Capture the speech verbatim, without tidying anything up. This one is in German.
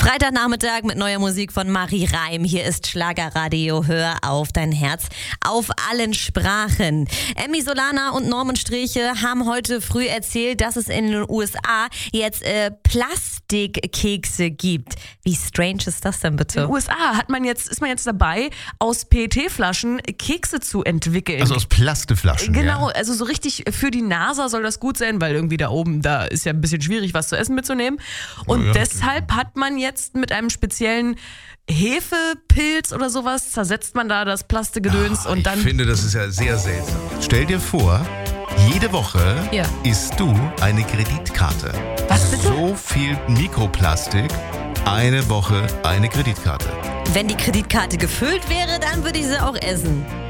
Freitagnachmittag mit neuer Musik von Marie Reim. Hier ist Schlagerradio. Hör auf dein Herz auf allen Sprachen. Emmy Solana und Norman Striche haben heute früh erzählt, dass es in den U S A jetzt äh, Plastikkekse gibt. Wie strange ist das denn bitte? In den U S A hat man jetzt, ist man jetzt dabei, aus P E T-Flaschen Kekse zu entwickeln. Also aus Plastikflaschen. Genau, ja. also so richtig für die NASA soll das gut sein, weil irgendwie da oben, da ist ja ein bisschen schwierig, was zu essen mitzunehmen. Und Oh ja. deshalb hat man jetzt mit einem speziellen Hefepilz oder sowas, zersetzt man da das Plastikgedöns Ah, und dann... Ich finde, das ist ja sehr seltsam. Stell dir vor, jede Woche Ja. isst du eine Kreditkarte. Was bitte? So viel Mikroplastik, eine Woche eine Kreditkarte. Wenn die Kreditkarte gefüllt wäre, dann würde ich sie auch essen.